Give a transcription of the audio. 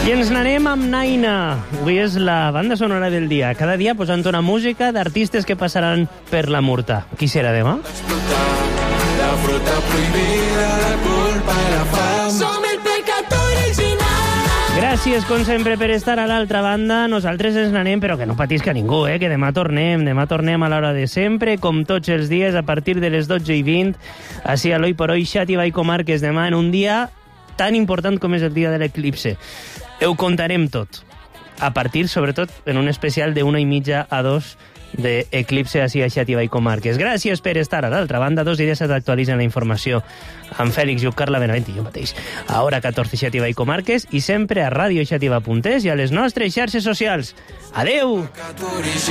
I ens n'anem amb Naina. Avui és la banda sonora del dia. Cada dia posant una música d'artistes que passaran per la Murta. Qui serà demà? La fruta prohibida, la culpa i la fam. Som el pecat original. Gràcies, com sempre, per estar a l'altra banda. Nosaltres ens n'anem, però que no patisca ningú, que demà tornem. Demà tornem a l'hora de sempre, com tots els dies, a partir de les 12:20. Així, a l'Oi por Hoy, Xàtiva i Comarques, demà en un dia tan important com és el dia de l'eclipse. Ho contarem tot. A partir, sobretot, en un especial de 1:30 a 2 d'Eclipse així a Xàtiva i Comarques. Gràcies per estar a l'altra banda. 2:10 t'actualitzen la informació amb Fèlix Lluc, Carla Benavent i jo mateix. A hora 14 Xàtiva i Comarques i sempre a radioxativa.es i a les nostres xarxes socials. Adeu!